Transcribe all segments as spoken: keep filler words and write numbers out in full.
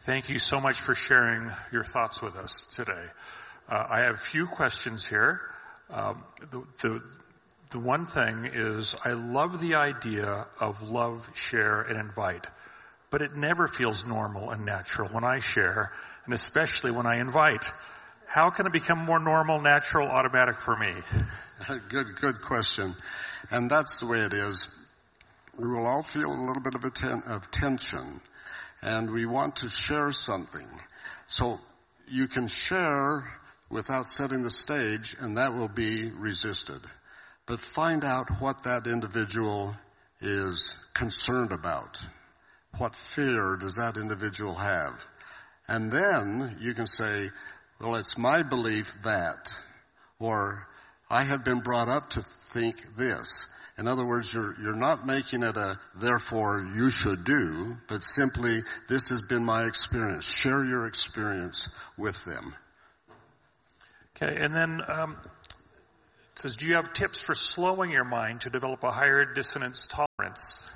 Thank you so much for sharing your thoughts with us today. Uh, I have a few questions here. Um, the, the, the one thing is I love the idea of love, share, and invite, but it never feels normal and natural when I share, and especially when I invite. How can it become more normal, natural, automatic for me? Good, good question. And that's the way it is. We will all feel a little bit of, a ten, of tension, and we want to share something. So you can share without setting the stage, and that will be resisted. But find out what that individual is concerned about. What fear does that individual have? And then you can say, well, it's my belief that, or I have been brought up to think this. In other words, you're, you're not making it a, therefore you should do, but simply, this has been my experience. Share your experience with them. Okay, and then um, it says, do you have tips for slowing your mind to develop a higher dissonance tolerance?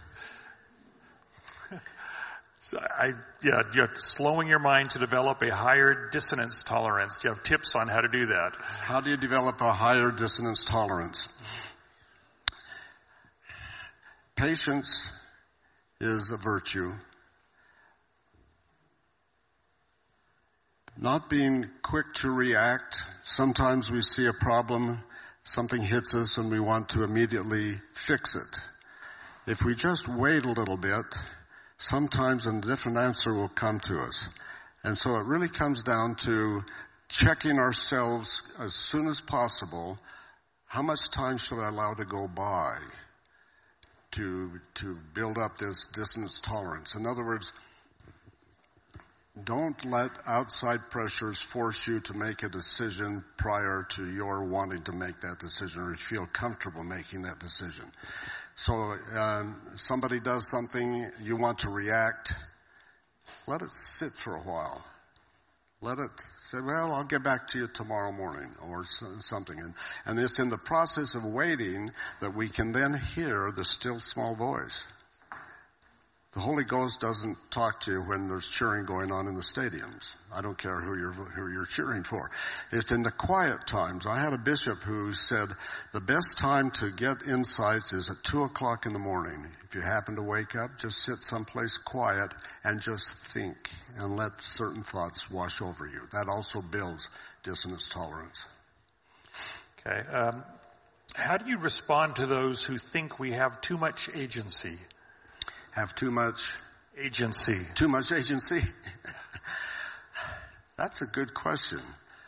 so I, yeah, you have slowing your mind to develop a higher dissonance tolerance. Do you have tips on how to do that? How do you develop a higher dissonance tolerance? Patience is a virtue. Not being quick to react. Sometimes we see a problem, something hits us, and we want to immediately fix it. If we just wait a little bit, sometimes a different answer will come to us. And so it really comes down to checking ourselves as soon as possible. How much time should I allow to go by to to build up this dissonance tolerance? In other words, don't let outside pressures force you to make a decision prior to your wanting to make that decision, or you feel comfortable making that decision. So um, somebody does something, you want to react, let it sit for a while. Let it say, well, I'll get back to you tomorrow morning, or something. And, and it's in the process of waiting that we can then hear the still small voice. The Holy Ghost doesn't talk to you when there's cheering going on in the stadiums. I don't care who you're, who you're cheering for. It's in the quiet times. I had a bishop who said the best time to get insights is at two o'clock in the morning. If you happen to wake up, just sit someplace quiet and just think and let certain thoughts wash over you. That also builds dissonance tolerance. Okay. Um, how do you respond to those who think we have too much agency? Have too much agency. Too much agency? That's a good question.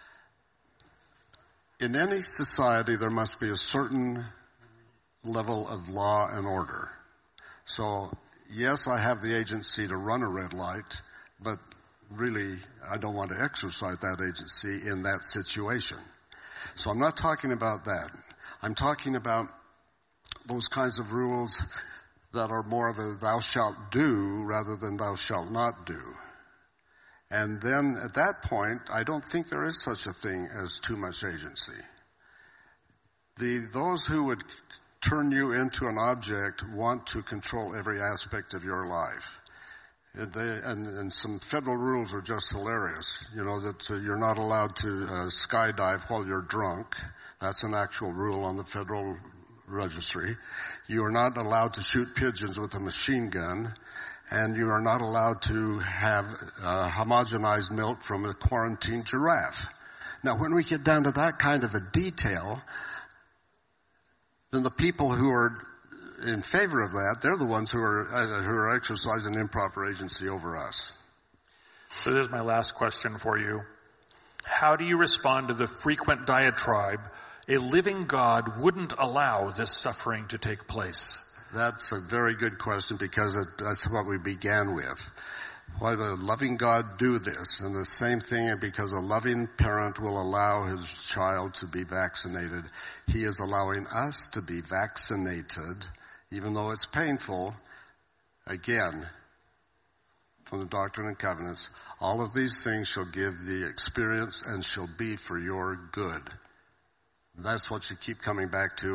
In any society, there must be a certain level of law and order. So, yes, I have the agency to run a red light, but really, I don't want to exercise that agency in that situation. So I'm not talking about that. I'm talking about those kinds of rules that are more of a thou shalt do rather than thou shalt not do. And then at that point, I don't think there is such a thing as too much agency. The, those who would turn you into an object want to control every aspect of your life. And, they, and, and some federal rules are just hilarious. You know, that uh, you're not allowed to uh, skydive while you're drunk. That's an actual rule on the federal registry. You are not allowed to shoot pigeons with a machine gun, and you are not allowed to have uh, homogenized milk from a quarantined giraffe. Now, when we get down to that kind of a detail, then the people who are in favor of that, they're the ones who are uh, who are exercising improper agency over us. So this is my last question for you. How do you respond to the frequent diatribe, a living God wouldn't allow this suffering to take place? That's a very good question, because it, that's what we began with. Why would a loving God do this? And the same thing, because a loving parent will allow his child to be vaccinated, he is allowing us to be vaccinated, even though it's painful. Again, from the Doctrine and Covenants, all of these things shall give the experience and shall be for your good. That's what you keep coming back to.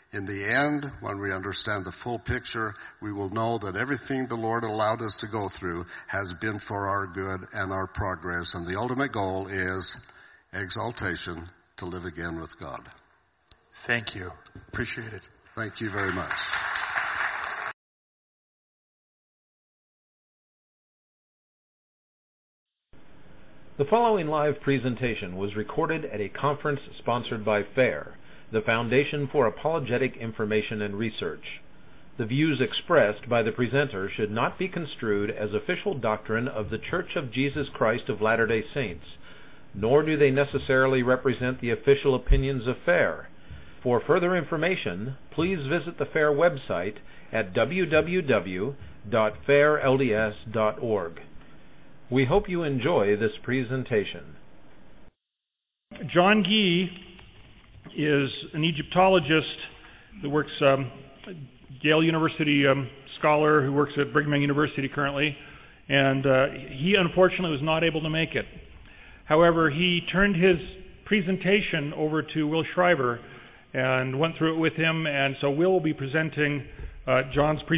In the end, when we understand the full picture, we will know that everything the Lord allowed us to go through has been for our good and our progress. And the ultimate goal is exaltation, to live again with God. Thank you. Appreciate it. Thank you very much. The following live presentation was recorded at a conference sponsored by FAIR, the Foundation for Apologetic Information and Research. The views expressed by the presenter should not be construed as official doctrine of the Church of Jesus Christ of Latter-day Saints, nor do they necessarily represent the official opinions of FAIR. For further information, please visit the FAIR website at w w w dot fair l d s dot org. We hope you enjoy this presentation. John Gee is an Egyptologist that works, um, Yale University um, scholar who works at Brigham Young University currently, and uh, he unfortunately was not able to make it. However, he turned his presentation over to Will Shriver and went through it with him, and so Will will be presenting uh, John's presentation.